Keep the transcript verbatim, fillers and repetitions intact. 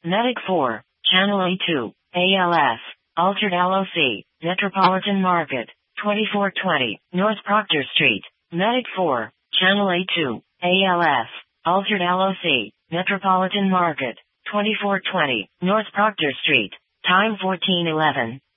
Medic four, Channel A two, A L S, Altered L O C, Metropolitan Market, twenty-four twenty, North Proctor Street. Medic four, Channel A two, A L S, Altered L O C, Metropolitan Market, twenty-four twenty, North Proctor Street. Time fourteen eleven.